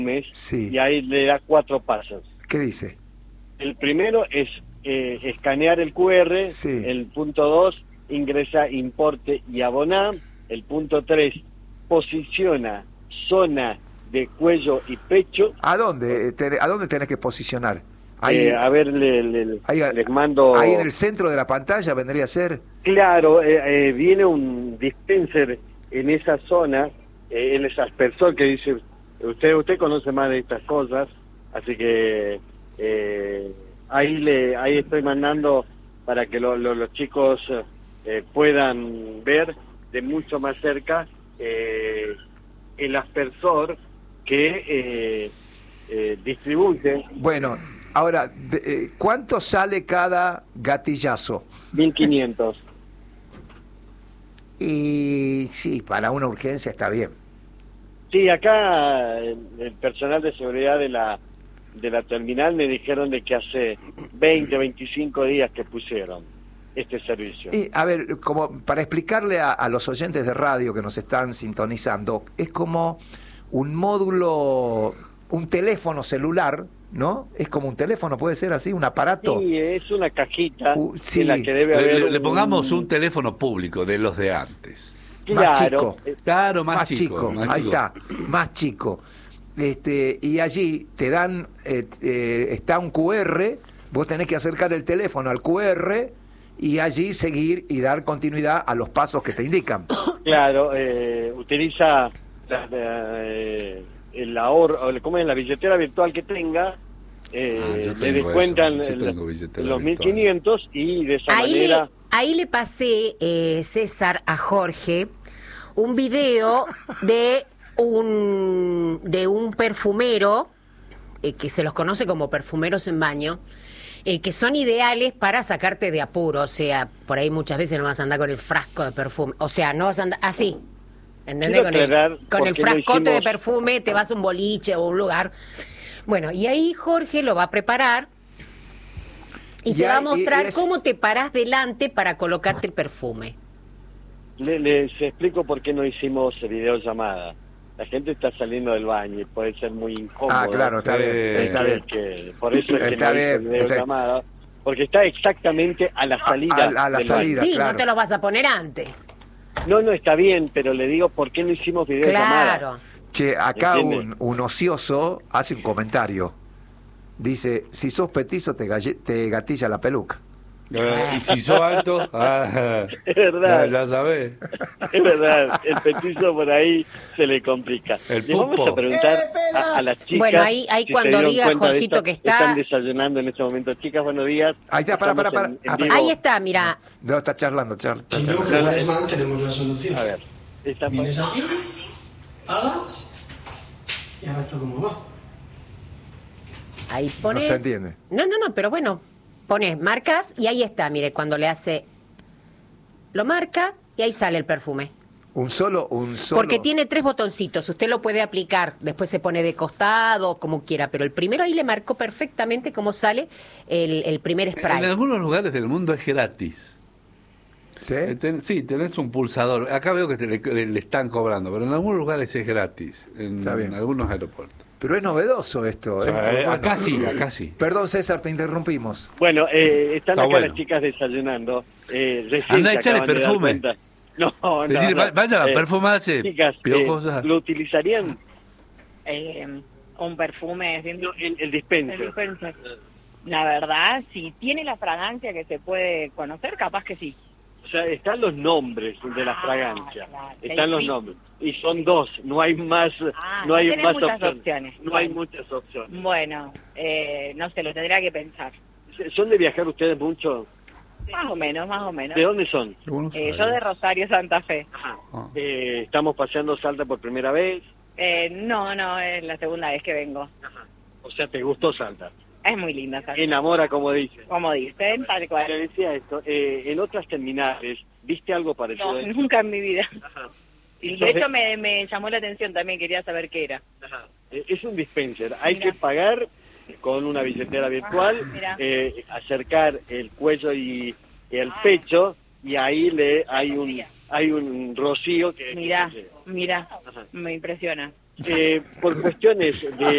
mes, Sí. y ahí le da 4 pasos. ¿Qué dice? El primero es escanear el QR, Sí. el punto 2, ingresa importe y aboná, el punto 3, posiciona zona de cuello y pecho. ¿A dónde tenés que posicionar? Ahí, A ver, les mando... ahí en el centro de la pantalla vendría a ser. Claro, viene un dispenser en esa zona, en ese aspersor que dice, usted conoce más de estas cosas, así que ahí estoy mandando para que los chicos puedan ver de mucho más cerca el aspersor que distribuye. Bueno, ahora, ¿cuánto sale cada gatillazo? 1.500. Y sí, para una urgencia está bien. Sí, acá el personal de seguridad de la terminal me dijeron de que hace 20, 25 días que pusieron este servicio. Y, a ver, como para explicarle a los oyentes de radio que nos están sintonizando, es como un módulo, un teléfono celular, ¿no? Es como un teléfono, puede ser así, un aparato. Sí, es una cajita sí. en la que debe haber... Le pongamos un teléfono público de los de antes. Claro. Más chico. Claro, más chico. Ahí está, más chico. Y allí te dan, está un QR, vos tenés que acercar el teléfono al QR y allí seguir y dar continuidad a los pasos que te indican. Claro, utiliza el ahorro, ¿cómo es? La billetera virtual que tenga, le descuentan los 1.500 y de esa manera... Ahí le pasé, César, a Jorge, un video de un perfumero, que se los conoce como perfumeros en baño, que son ideales para sacarte de apuro. O sea, por ahí muchas veces no vas a andar con el frasco de perfume, o sea, no vas a andar así, ¿entendés? Con el frascote de perfume te vas a un boliche o un lugar. Bueno, y ahí Jorge lo va a preparar y te va a mostrar cómo te parás delante para colocarte el perfume. Les explico por qué no hicimos videollamada. La gente está saliendo del baño y puede ser muy incómodo. Ah, claro, está bien, está bien. Por eso es que no hice videollamada, porque está exactamente a la salida. A la salida, sí, claro. no te lo vas a poner antes. No, está bien, pero le digo por qué no hicimos videollamada. Claro. Che, acá un ocioso hace un comentario. Dice, si sos petizo te gatilla la peluca. Y si sos alto, es verdad. Ya sabés. Es verdad, el petizo por ahí se le complica. El Le vamos a preguntar a las chicas. Bueno, ahí si cuando se dieron diga cuenta de Jorgito esto. que está... Están desayunando en este momento. Chicas, buenos días. Ahí está, para. Ahí está, mira. No, está charlando. Si no, con Guaresman tenemos la solución. A ver. Vienes aquí, pagas, y ahora esto cómo va. Ahí pones... No se entiende. No, pero bueno, pones, marcas y ahí está, mire, cuando le hace... Lo marca y ahí sale el perfume. Un solo. Porque tiene 3 botoncitos, usted lo puede aplicar, después se pone de costado, como quiera, pero el primero ahí le marcó perfectamente cómo sale el primer spray. En algunos lugares del mundo es gratis. ¿Sí? Sí, tenés un pulsador. Acá veo que le están cobrando, pero en algunos lugares es gratis, en algunos aeropuertos. Pero es novedoso esto. O sea, bueno. acá sí. Perdón, César, te interrumpimos. Bueno, están Está acá bueno. las chicas desayunando. Anda a echarle perfume. No. Decirle, vaya, perfumarse. Chicas, piojosa. ¿lo utilizarían? Un perfume El dispenser. El dispenser. La verdad, si tiene la fragancia que se puede conocer, capaz que sí. O sea, están los nombres de la fragancia. Claro. Están los nombres. Y son 2, no hay más, no hay tenés más muchas opciones. No hay muchas opciones. Bueno, no sé, lo tendría que pensar. ¿Son de viajar ustedes mucho? Más o menos. ¿De dónde son? Yo de Rosario, Santa Fe. Ajá. ¿Estamos paseando Salta por primera vez? No, es la segunda vez que vengo. Ajá. O sea, ¿te gustó Salta? Es muy linda Salta. Enamora, como dicen. Como dicen, tal cual. Te decía esto, en otras terminales, ¿viste algo parecido? No, nunca en mi vida. Ajá. Y de hecho me llamó la atención también, quería saber qué era. Ajá. Es un dispenser, hay que pagar con una billetera virtual, acercar el cuello y el pecho, y ahí hay un rocío que... Mira, me impresiona. por cuestiones de